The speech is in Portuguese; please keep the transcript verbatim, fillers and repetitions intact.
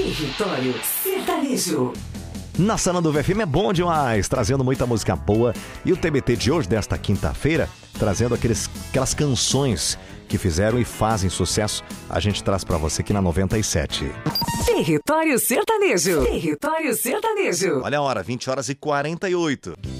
Território Sertanejo. Na Sana do V F M é bom demais, trazendo muita música boa. E o T B T de hoje, desta quinta-feira, trazendo aqueles, aquelas canções que fizeram e fazem sucesso, a gente traz pra você aqui na noventa e sete. Território Sertanejo. Território Sertanejo. Olha a hora, vinte horas e quarenta e oito.